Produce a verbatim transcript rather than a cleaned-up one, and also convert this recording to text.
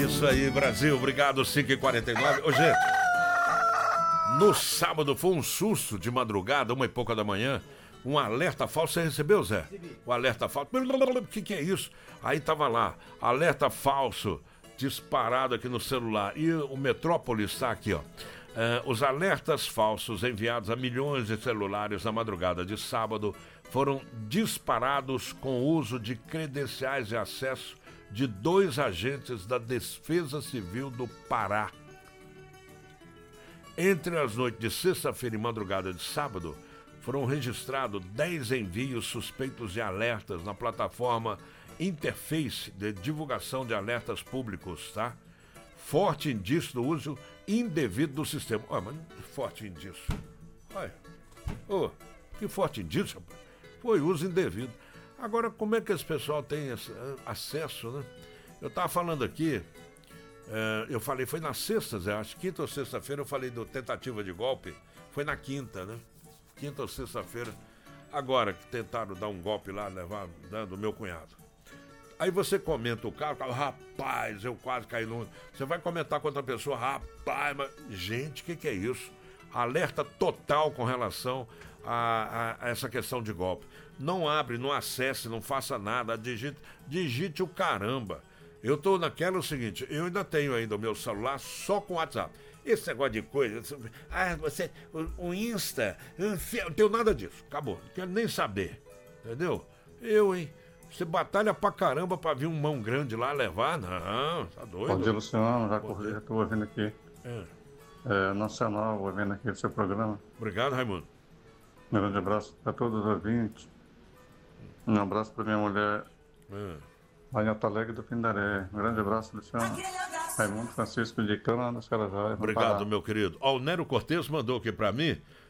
Isso aí, Brasil, obrigado, cinco e quarenta e nove. Ô, gente, no sábado foi um susto de madrugada, uma e pouca da manhã, um alerta falso. Você recebeu, Zé? O alerta falso. O que, que é isso? Aí tava lá, alerta falso, disparado aqui no celular. E o Metrópolis está aqui, ó. Uh, os alertas falsos enviados a milhões de celulares na madrugada de sábado foram disparados com o uso de credenciais de acesso de dois agentes da Defesa Civil do Pará. Entre as noites de sexta-feira e madrugada de sábado, foram registrados dez envios suspeitos de alertas na plataforma Interface de divulgação de alertas públicos, tá? Forte indício do uso indevido do sistema. Olha, mas forte indício. Olha, oh, que forte indício, rapaz. Foi uso indevido. Agora, como é que esse pessoal tem esse, uh, acesso, né? Eu estava falando aqui, uh, eu falei, foi na sexta, Zé, acho que quinta ou sexta-feira eu falei do tentativa de golpe. Foi na quinta, né? Quinta ou sexta-feira. Agora que tentaram dar um golpe lá, levar, né, do meu cunhado. Aí você comenta o carro, rapaz, eu quase caí no... Você vai comentar com outra pessoa, rapaz, mas... Gente, o que, que é isso? Alerta total com relação a, a, a essa questão de golpe. Não abre, não acesse, não faça nada, digite, digite o caramba. Eu tô naquela o seguinte, eu ainda tenho ainda o meu celular só com WhatsApp. Esse negócio de coisa, ah, você, o, o Insta, não tenho nada disso, acabou, não quero nem saber, entendeu? Eu, hein? Você batalha pra caramba pra vir um mão grande lá levar? Não, tá doido. Bom dia, Luciano. Já corri, já tô ouvindo aqui. É. É, Nacional, ouvindo aqui o seu programa. Obrigado, Raimundo. Um grande abraço para todos os ouvintes. Um abraço pra minha mulher, é. lá em Alto Alegre do Pindaré. Um grande abraço, Luciano. Raimundo Francisco de Cana, das Carajás. Obrigado, meu querido. Ó, o Nero Cortez mandou aqui pra mim.